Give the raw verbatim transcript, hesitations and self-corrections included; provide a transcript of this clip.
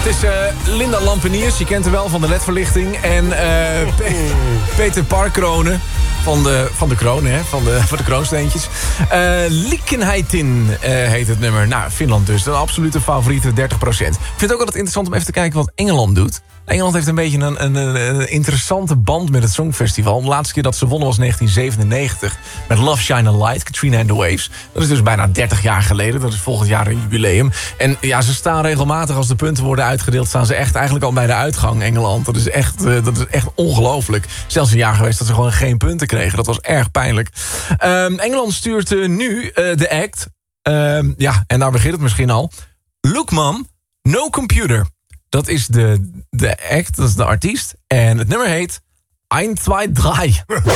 is uh, Linda Lampeniers, je kent haar wel van de ledverlichting. En uh, Pe- Peter Parkronen van de, van de kronen, hè? Van de, van de kroonsteentjes. Uh, Likenheitin uh, heet het nummer. Nou, Finland dus, een absolute favoriete dertig procent. Ik vind het ook altijd interessant om even te kijken wat Engeland doet. Engeland heeft een beetje een, een, een interessante band met het Songfestival. De laatste keer dat ze wonnen was negentien zevenennegentig. Met Love Shine a Light, Katrina and the Waves. Dat is dus bijna dertig jaar geleden. Dat is volgend jaar een jubileum. En ja, ze staan regelmatig als de punten worden uitgedeeld. Staan ze echt eigenlijk al bij de uitgang, Engeland. Dat is echt, uh, dat is echt ongelooflijk. Zelfs een jaar geweest dat ze gewoon geen punten kregen. Dat was erg pijnlijk. Um, Engeland stuurt uh, nu uh, de act. Um, ja, en daar begint het misschien al. Look Mom, No Computer. Dat is de, de act, dat is de artiest. En het nummer heet een, twee, drie.